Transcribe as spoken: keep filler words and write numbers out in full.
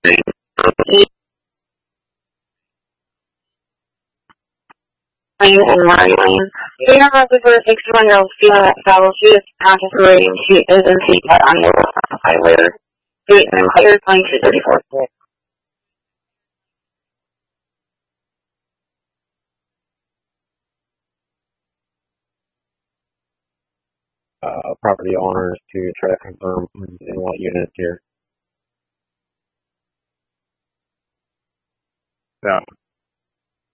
And Ryan. You know how people are sixty-one year old feeling that foul. She is consciously and she is in seat on the highway. Eight and Empire playing two thirty four. Uh, property owners to try to confirm who's in what units here. Yeah.